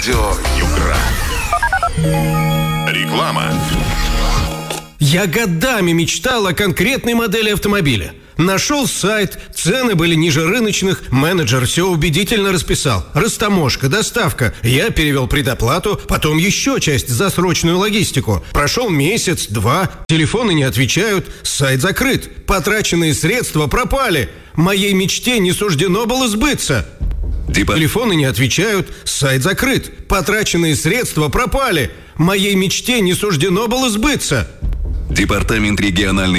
Радио Югра. Реклама. Я годами мечтал о конкретной модели автомобиля. Нашел сайт, цены были ниже рыночных, менеджер все убедительно расписал. Растаможка, доставка. Я перевел предоплату, потом еще часть за срочную логистику. Прошел месяц, два, телефоны не отвечают, сайт закрыт. Потраченные средства пропали. Моей мечте не суждено было сбыться. Телефоны не отвечают, сайт закрыт. Потраченные средства пропали. Моей мечте не суждено было сбыться. Департамент региональной